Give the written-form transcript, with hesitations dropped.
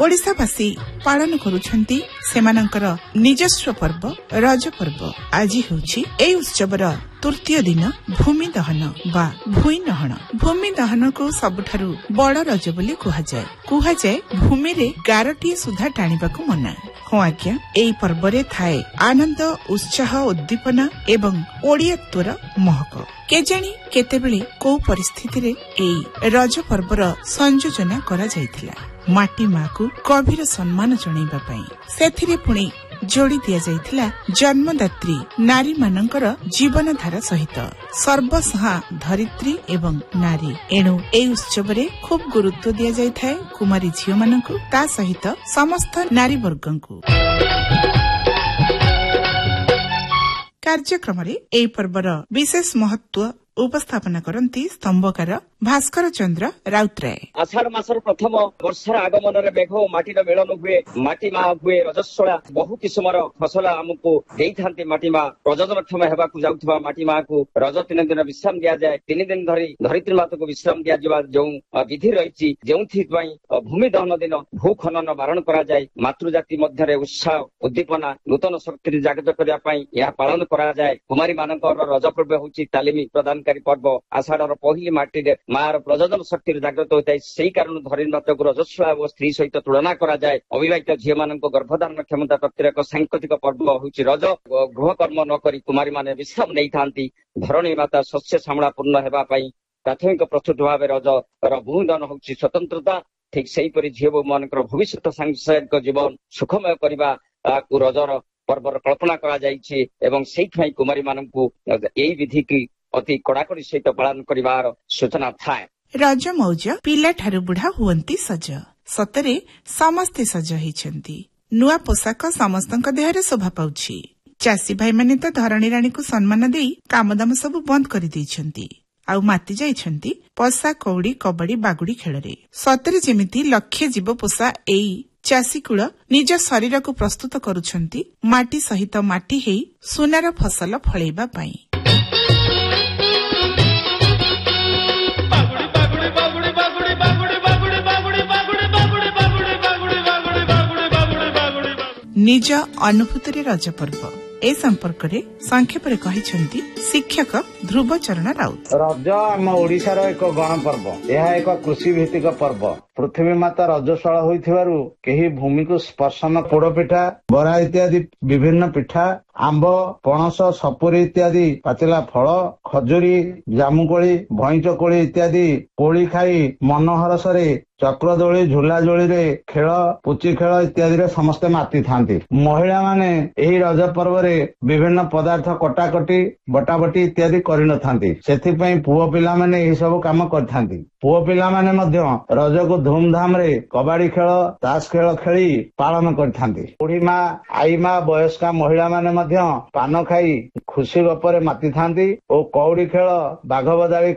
ओडिशावासी पालन करुछंती सेमानंकर निजस्व पर्व रज पर्व। आज होछि एई उत्सवर तृतीय दिन भूमि दहन बा भूई नहन। भूमि दहन को सबुठारु बड़ रज बोली कुहाଯାଏ भूमि रे गारटी सुधा टाणिबाकू मना। हाँ आज्ञा, एई पर्वरे थाए आनंद उत्साह उद्दीपना एवं ओडियात्वर महक। केजाणी केतेबेले को परिस्थिति रे एई रज पर्वर संयोजना करा जायथिला। माटी माँ को गभीर सम्मान जणाइबा पई सेथिरे पुणी जोड़ी दिया जायथिला जन्मदात्री नारी मानकर जीवन धारा सहित सर्वसहा धरित्री एवं नारी। एणु एई उत्सवरे खूब गुरुत्व दिया जायथाय कुमारी झियो मानकु ता सहित समस्त नारी वर्गंकु। कार्यक्रम एई पर्वर विशेष महत्व उपस्थापना करती स्तंभकार भास्कर चंद्र राउतराय। आषाढ़ मासर प्रथम वर्षार आगमन मेघ और माटीर मिलन हुए। माटी माँ हुए रजस्वला। बहु किस्मर फसल आमको देई माटी माँ प्रजननक्षम हेबाकू जाउथबा माटी माँ को रज 3 दिन विश्राम दिया जाए। 3 दिन धरी धरित्री माता को विश्राम दिया जिबा जो विधि रही भूमि दहन दिन भू खनन बारण करा जाए। मातृजाति मध्य उत्साह उद्दीपना नूतन शक्ति जागृत करने यह पालन करा जाए। कुमारी मानकर रज पर्व होछि तालीम प्रदान पर्व। आषाढ़ पहली माटी मार प्रजनन शक्ति जागृत होता है। से कारण धरिणी माता को रजस्वला और स्त्री सहित तुलना करा जाए। अविवाहित झील मान गर्भधारण क्षमता प्राप्तिर एक सांकेतिक पर्व होछि रज। गृह कर्म न करी कुमारी माने विश्राम नहीं थांती। धरणी माता शस्य श्यामला पूर्ण हेबा पई प्राथमिक प्रस्तुत भाव रज भूमिदान होछि स्वतंत्रता। ठीक सेहीपरि झील बो मानकर भविष्य सांसारिक जीवन सुखमय करबा को रजर पर्वर कल्पना करा जाइछि एवं सेइथाई कुमारी मानकु एई विधि की अति कड़ाकड़ी सहित पालन करिवार सूचना थाए। रज मौज पिला ठारू बुढ़ा हुअंती सज। सतरे समस्ते सज होइछंती। नुआ पोशाक समस्तक देहरे शोभा पाउछि। चासी भाई माने तो धरणी रानी को सम्मान देई कामदाम सब बंद करि दैछंती। आउ माति जाइछंती पसा कौड़ी कबड्डी बागुड़ी खेଳରେ। सतरे जेमिति लक्षे जीव पोषा एई चासी कूल निज शरीर को प्रस्तुत करुछंती माटी सहित माटी हेई सुनार फसल फळेबा पई। निज अनुभूति रज पर्व ए संपर्क रे संक्षेप रे कहिसंती शिक्षक ध्रुव चरण राउत। रज आम ओडिशार एक गण पर्व। यह एक कृषि भित्तिक पर्व। पृथ्वी माता रजस्वला होइथिबारु केही भूमि को स्पर्शन पोड़ पिठा बरा इत्यादि विभिन्न पिठा आंब पणस सपुरी इत्यादि पाचिला फल खजुरी जामुकोली भईंच कोली इत्यादि कोली खाई मनोहरसरे चक्र दोली झूला जोली रे खेल पुची खेल इत्यादि रे समस्ते माती थांती। महिला माने एही रज पर्व रे विभिन्न पदार्थ कटाकटी बटाबटी इत्यादि करि न थांती। सेथि पई पुओ पिला माने एही सब काम करथांती। पुओ पिला माने मध्य रज को धूमधाम रे कबाड़ी खेल ताश खेल खेली पालन करथांती। बुढ़ी माँ आई माँ वयस्का महिला माने मध्य पान खाई खुशी गपरे माती थांती और कौड़ी खेल बाघ बदाली